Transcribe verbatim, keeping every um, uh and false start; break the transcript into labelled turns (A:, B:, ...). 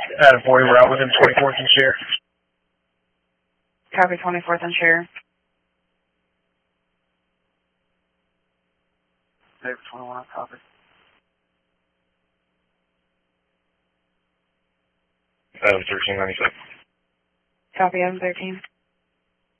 A: Adam forty, we're out within twenty-fourth and share.
B: Copy, twenty-fourth and share. Paper twenty-one, copy.
A: Adam thirteen ninety-seven.
B: Copy, Adam thirteen.